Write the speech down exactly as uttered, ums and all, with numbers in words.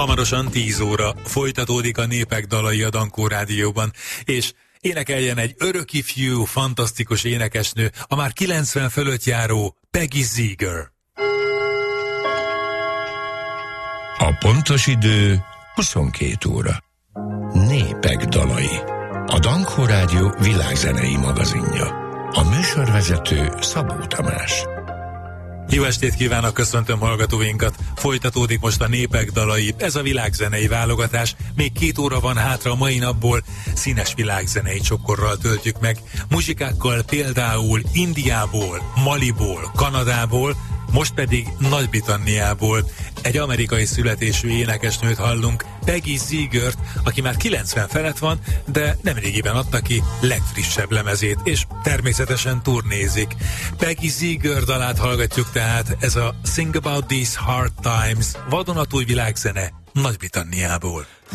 Hamarosan tíz óra folytatódik a Népek dalai a Dankó Rádióban, és énekeljen egy örökifjú, fantasztikus énekesnő, a már kilencven fölött járó Peggy Seeger. A pontos idő huszonkét óra. Népek dalai. A Dankó Rádió világzenei magazinja. A műsorvezető Szabó Tamás. Jó estét kívánok, köszöntöm hallgatóinkat! Folytatódik most a Népek dalai, ez a világzenei válogatás. Még két óra van hátra a mai napból, színes világzenei csokorral töltjük meg. Muzsikákkal például Indiából, Maliból, Kanadából, most pedig Nagy-Britanniából. Egy amerikai születésű énekesnőt hallunk, Peggy Seegert, aki már kilencven felett van, de nemrégiben adta ki legfrissebb lemezét, és természetesen turnézik. Peggy Seeger dalát hallgatjuk tehát, ez a Sing About These Hard Times, vadonatúj világzene Nagy-Britanniából.